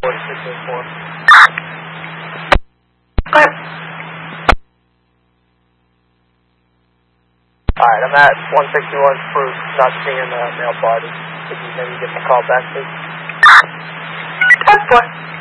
Alright, I'm at 161 Spruce, not seeing a male body. Could you maybe give me a call back, please? 10-4.